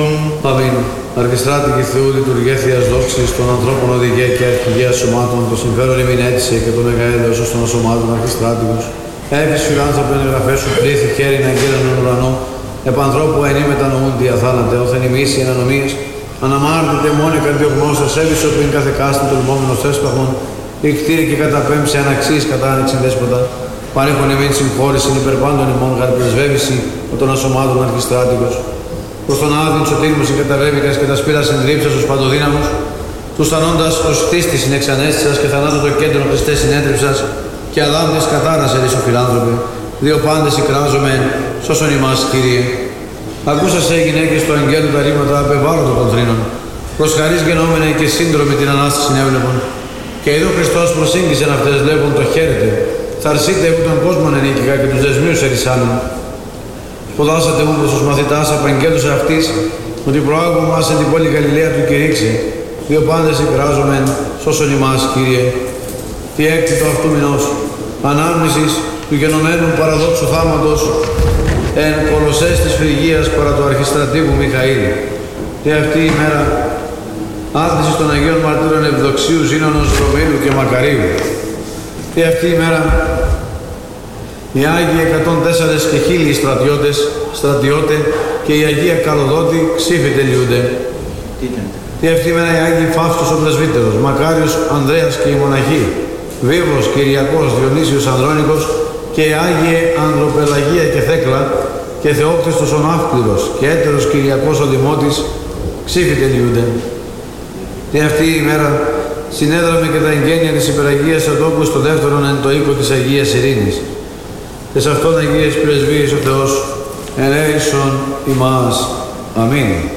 Αμήν. Αρχιστράτη και Θεού λειτουργία Θείας δόξης των ανθρώπων οδηγία και αρχηγία σωμάτων, το συμφέρον ημίν έτησε και το μεγαέλεος ως των σωμάτων αρχιστράτικος. Έφης φιλάνθρωπεν εγγραφές σου πλήθη χέρι να γύραν τον ουρανό, επανθρώπου ενή μετανοούν διαθάνατε, όθεν ημίσει εν ανομίες, αναμάρτητε μόνοι καρδιογνώστα, έβησο πριν κάθε κάστη του λοιμόμενος θέσπαχνων, η κτήρη και καταπέμψη αναξής κατά άνοιξην δέσποτα, παρέχον ημίν συμφόρησιν υπερπάντων ημών χαρπρεσβεύηση των ασωμάτων αρχιστράτικος. Προς τον άδειν σωτήριμος συγκαταβέβηκας και τα σπήρας συντρίψας ως παντοδύναμος, τους θανόντας ως χτίστησιν εξανέστησας και θανάτω το κέντρο Χριστέ συνέτριψας και αδάμπτες κατάρας ελισσοφιλάνθρωπε, δύο πάντες οικράζομεν, σώσον ημάς Κύριε. Ακούσασε γυναίκες του αγγέλου τα ρήματα απεβάλλοντο των θρήνων, προς χαρίς γενόμενε και σύντρομοι την Ανάσταση έβλεπον. Και εδώ Χριστός προσήγγισεν αυτές λέγον το χαίρετε, θαρσείτε εγώ τον κόσμο ενίκηκα και τους δεσμίους ερησάμεν. Σπουδάσατε μου προς τους μαθητάς απαγγέλους αυτής, ότι προάγουν μας εν την πόλη Γαλιλαία του κηρύξει, δύο πάντες εκράζομεν, σώσον ημάς Κύριε. Τι έκτητο αυτού μηνός, ανάμνησης του γενομένου παραδόξου θάματος εν κολοσσές της Φρυγίας παρά του αρχιστρατήγου Μιχαήλ. Και αυτή η μέρα άθληση των Αγίων Μαρτύρων Ευδοξίου Ζήνωνος Ρωμήλου και Μακαρίου. Και αυτή η μέρα οι Άγιοι 104 και 1000 στρατιώτε και η Αγία Καλοδότη ξύφη τελειούνται. Και αυτή η μέρα οι Άγιοι Φαύστος ο Πρεσβύτερος, Μακάριος Ανδρέας και η Μοναχή, Βίβος Κυριακός Διονύσιος Ανδρώνικος και η Άγιε Ανδροπελαγία και Θέκλα και Θεόκτιστος ο Ναύπληρος και έτερος Κυριακός ο Δημότης ξύφη τελειούνται. Και αυτή η μέρα συνέδραμε και τα εγγένεια της Υπεραγίας Αντόκου στο δεύτερον εν το οίκο της Αγίας Ειρήνης. Και σε αυτόν Αγίες Πρεσβείες ο Θεός ελέησον ημάς. Αμήν.